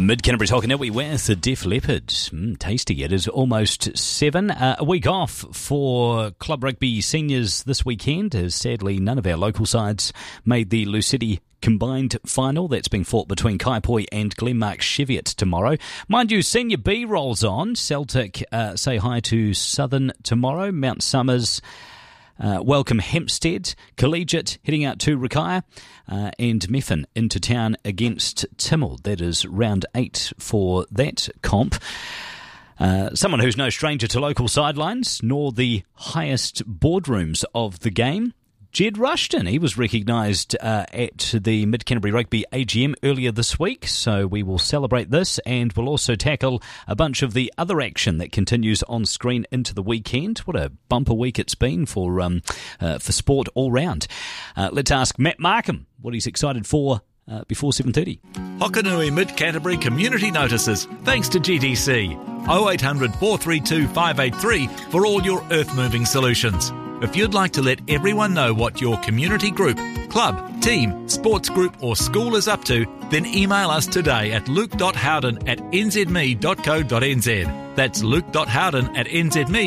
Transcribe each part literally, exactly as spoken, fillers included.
Mid-Canterbury's Hokanui with the Def Leppard. Mm, tasty. It is almost seven. Uh, a week off for club rugby seniors this weekend, as sadly none of our local sides made the Lucetti combined final. That's being fought between Kaipoi and Glenmark Cheviot tomorrow. Mind you, Senior B rolls on. Celtic uh, say hi to Southern tomorrow. Mount Summers Uh, welcome Hempstead. Collegiate heading out to Rakaia, uh, and Meffin into town against Timmel. That is round eight for that comp. Uh, someone who's no stranger to local sidelines, nor the highest boardrooms of the game, Jed Rushton. He was recognised uh, at the Mid-Canterbury Rugby A G M earlier this week, so we will celebrate this, and we'll also tackle a bunch of the other action that continues on screen into the weekend. What a bumper week it's been for um, uh, for sport all round. Uh, let's ask Matt Markham what he's excited for uh, before seven thirty. Hokanui Mid-Canterbury Community Notices, thanks to G D C. oh eight hundred, four three two, five eight three for all your earth-moving solutions. If you'd like to let everyone know what your community group, club, team, sports group or school is up to, then email us today at luke.howden at nzme.co.nz. That's luke.howden at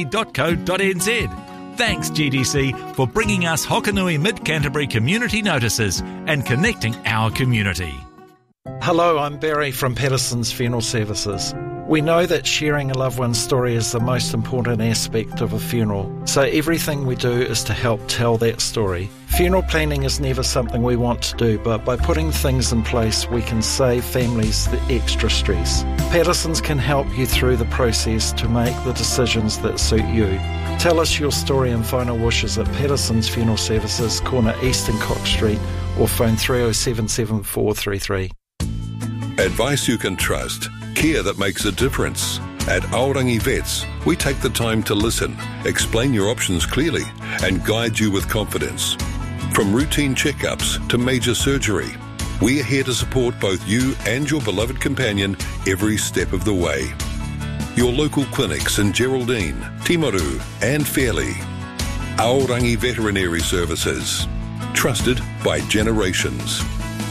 nzme.co.nz. Thanks, G D C, for bringing us Hokanui Mid-Canterbury Community Notices and connecting our community. Hello, I'm Barry from Patterson's Funeral Services. We know that sharing a loved one's story is the most important aspect of a funeral, so everything we do is to help tell that story. Funeral planning is never something we want to do, but by putting things in place, we can save families the extra stress. Patterson's can help you through the process to make the decisions that suit you. Tell us your story and final wishes at Patterson's Funeral Services, corner East and Cox Street, or phone three oh seven seven four three three. Advice you can trust. Care that makes a difference. At Aorangi Vets, we take the time to listen, explain your options clearly, and guide you with confidence. From routine checkups to major surgery, we are here to support both you and your beloved companion every step of the way. Your local clinics in Geraldine, Timaru, and Fairley. Aorangi Veterinary Services. Trusted by generations.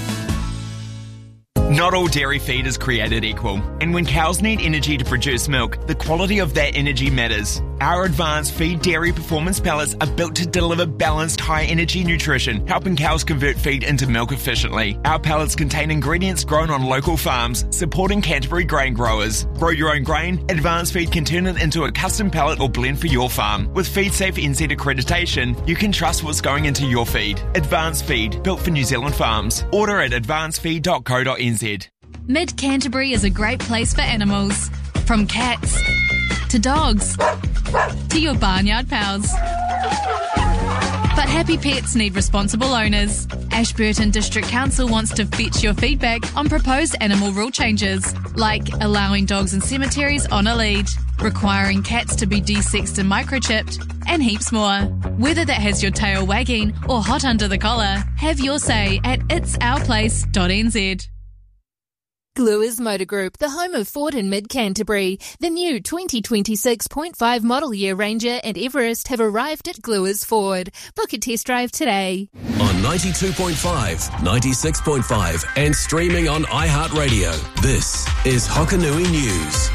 Not all dairy feed is created equal, and when cows need energy to produce milk, the quality of that energy matters. Our advanced feed dairy performance pellets are built to deliver balanced, high-energy nutrition, helping cows convert feed into milk efficiently. Our pellets contain ingredients grown on local farms, supporting Canterbury grain growers. Grow your own grain, Advanced Feed can turn it into a custom pellet or blend for your farm. With FeedSafe N Z accreditation, you can trust what's going into your feed. Advanced Feed, built for New Zealand farms. Order at advanced feed dot co dot n z. Mid-Canterbury is a great place for animals. From cats to dogs to your barnyard pals. But happy pets need responsible owners. Ashburton District Council wants to fetch your feedback on proposed animal rule changes, like allowing dogs in cemeteries on a lead, requiring cats to be de-sexed and microchipped, and heaps more. Whether that has your tail wagging or hot under the collar, have your say at its our place dot n z. Gluers Motor Group, the home of Ford in Mid-Canterbury. The new twenty twenty-six point five model year Ranger and Everest have arrived at Gluers Ford. Book a test drive today. On ninety-two point five, ninety-six point five and streaming on iHeartRadio, this is Hokanui News.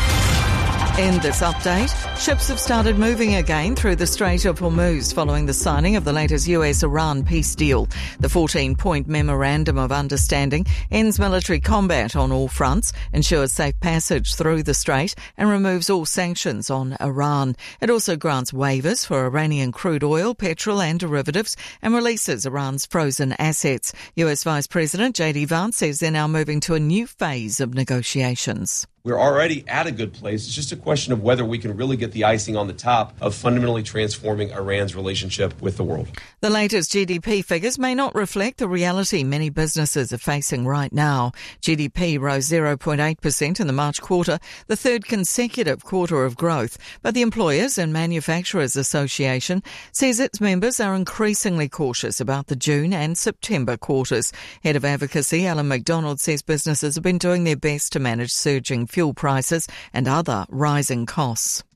In this update, ships have started moving again through the Strait of Hormuz following the signing of the latest U S Iran peace deal. The fourteen-point Memorandum of Understanding ends military combat on all fronts, ensures safe passage through the strait, and removes all sanctions on Iran. It also grants waivers for Iranian crude oil, petrol and derivatives, and releases Iran's frozen assets. U S Vice President J D Vance says they're now moving to a new phase of negotiations. We're already at a good place. It's just a question of whether we can really get the icing on the top of fundamentally transforming Iran's relationship with the world. The latest G D P figures may not reflect the reality many businesses are facing right now. G D P rose zero point eight percent in the March quarter, the third consecutive quarter of growth. But the Employers and Manufacturers Association says its members are increasingly cautious about the June and September quarters. Head of Advocacy, Alan McDonald, says businesses have been doing their best to manage surging fuel prices and other rising costs.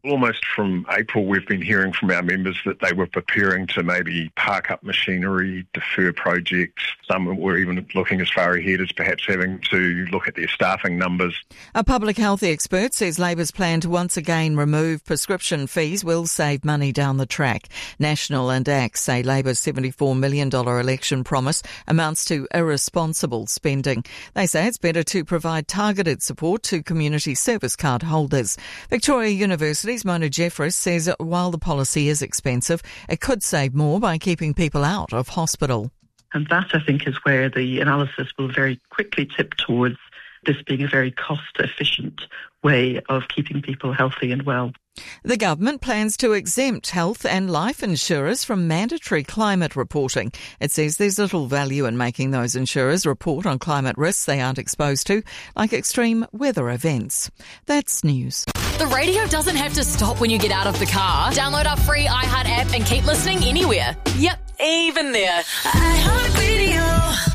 Almost from April, we've been hearing from our members that they were preparing to maybe park up machinery, defer projects. Some were even looking as far ahead as perhaps having to look at their staffing numbers. A public health expert says Labor's plan to once again remove prescription fees will save money down the track. National and A C T say Labor's seventy-four million dollars election promise amounts to irresponsible spending. They say it's better to provide targeted support to community service card holders. Victoria University's Mona Jeffress says that while the policy is expensive, it could save more by keeping people out of hospital. And that, I think, is where the analysis will very quickly tip towards this being a very cost-efficient way of keeping people healthy and well. The government plans to exempt health and life insurers from mandatory climate reporting. It says there's little value in making those insurers report on climate risks they aren't exposed to, like extreme weather events. That's news. The radio doesn't have to stop when you get out of the car. Download our free iHeart app and keep listening anywhere. Yep, even there. iHeartRadio.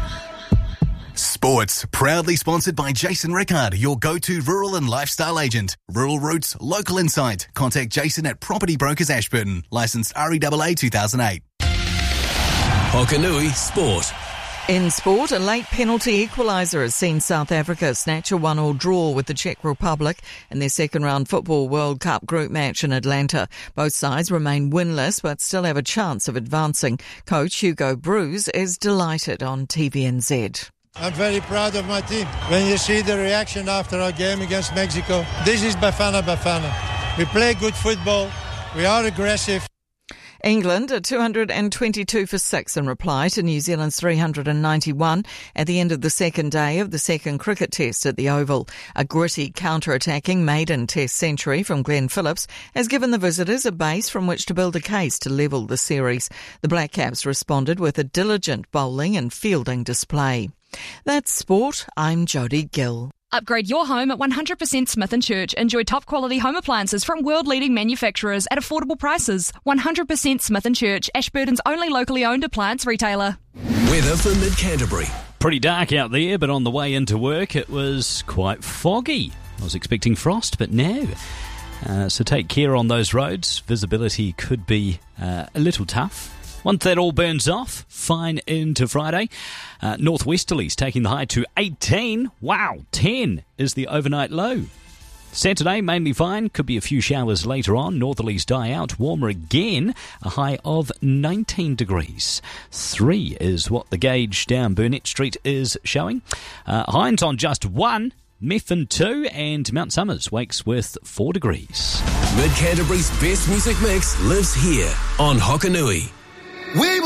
Sports, proudly sponsored by Jason Rickard, your go-to rural and lifestyle agent. Rural Roots, local insight. Contact Jason at Property Brokers Ashburton. Licensed R E A A two thousand eight. Hokanui Sport. In sport, a late penalty equaliser has seen South Africa snatch a one-all draw with the Czech Republic in their second-round Football World Cup group match in Atlanta. Both sides remain winless but still have a chance of advancing. Coach Hugo Broos is delighted on T V N Z. I'm very proud of my team. When you see the reaction after our game against Mexico, this is Bafana Bafana. We play good football. We are aggressive. England are two hundred twenty-two for six in reply to New Zealand's three hundred ninety-one at the end of the second day of the second cricket test at the Oval. A gritty counter-attacking maiden test century from Glenn Phillips has given the visitors a base from which to build a case to level the series. The Black Caps responded with a diligent bowling and fielding display. That's sport. I'm Jodie Gill. Upgrade your home at one hundred percent Smith and Church. Enjoy top quality home appliances from world-leading manufacturers at affordable prices. one hundred percent Smith and Church, Ashburton's only locally owned appliance retailer. Weather for Mid-Canterbury. Pretty dark out there, but on the way into work it was quite foggy. I was expecting frost, but no. Uh, so take care on those roads. Visibility could be uh, a little tough. Once that all burns off, fine into Friday. Uh, northwesterlies taking the high to eighteen. Wow, ten is the overnight low. Saturday, mainly fine. Could be a few showers later on. Northerlies die out. Warmer again. A high of nineteen degrees. Three is what the gauge down Burnett Street is showing. Uh, Hines on just one. Methven two, and Mount Somers wakes with four degrees. Mid-Canterbury's best music mix lives here on Hokanui. We